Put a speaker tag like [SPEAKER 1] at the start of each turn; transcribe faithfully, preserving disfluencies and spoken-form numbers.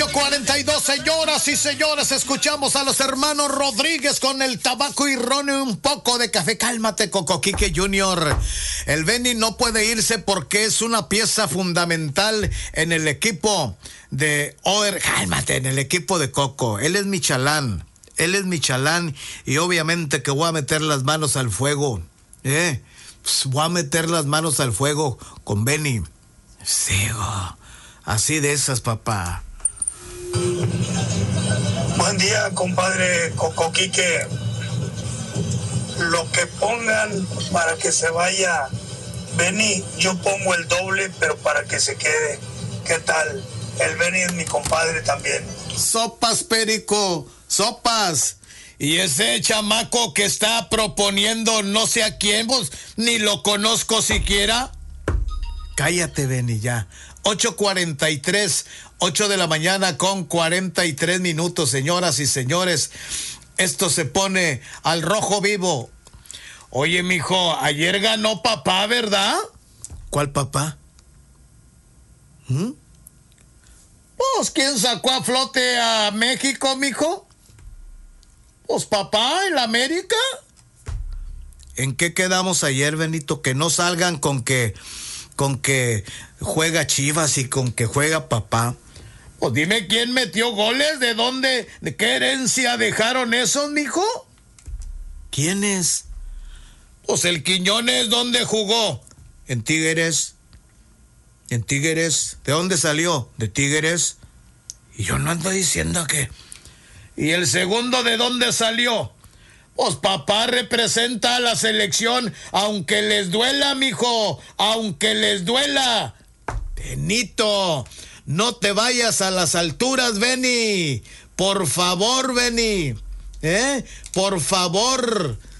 [SPEAKER 1] ocho cuarenta y dos, señoras y señores, escuchamos a los hermanos Rodríguez con el tabaco y ron y un poco de café. Cálmate, Coco Quique junior El Benny no puede irse porque es una pieza fundamental en el equipo de Oer. Cálmate, en el equipo de Coco. Él es mi chalán. Él es mi chalán y obviamente que voy a meter las manos al fuego. ¿Eh? Pues voy a meter las manos al fuego con Benny. Sigo. Así de esas, papá.
[SPEAKER 2] Buen día, compadre Coco Quique. Lo que pongan para que se vaya Benny, yo pongo el doble, pero para que se quede. ¿Qué tal? El Benny es mi compadre también.
[SPEAKER 1] Sopas, Perico, sopas. Y ese chamaco que está proponiendo no sé a quién, pues ni lo conozco siquiera. Cállate, Benny, ya. ocho cuarenta y tres, ocho de la mañana con cuarenta y tres minutos, señoras y señores. Esto se pone al rojo vivo. Oye, mijo, ayer ganó papá, ¿verdad? ¿Cuál papá? ¿Mm? Pues, ¿quién sacó a flote a México, mijo? Pues papá, ¿el América? ¿En qué quedamos ayer, Benito? Que no salgan con que, con que juega Chivas y con que juega papá. Pues dime quién metió goles, de dónde, de qué herencia dejaron esos, mijo. ¿Quién es? Pues el Quiñones, ¿dónde jugó? En Tigres. En Tigres. ¿De dónde salió? De Tigres. Y yo no ando diciendo que... ¿Y el segundo de dónde salió? Pues papá representa a la selección, aunque les duela, mijo, aunque les duela. Benito, no te vayas a las alturas, Benny. Por favor, Benny. ¿Eh? Por favor.